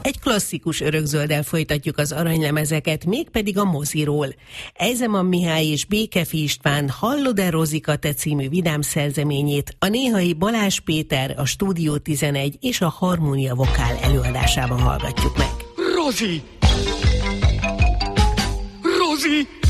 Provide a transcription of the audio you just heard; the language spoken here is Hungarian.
Egy klasszikus örökzölddel folytatjuk az aranylemezeket, mégpedig a moziról. Eizeman Mihály és Békefi István Hallod-e Rozika te című vidám szerzeményét a néhai Balázs Péter, a Stúdió 11 és a Harmónia Vokál előadásában hallgatjuk meg. Rozi! Rozi!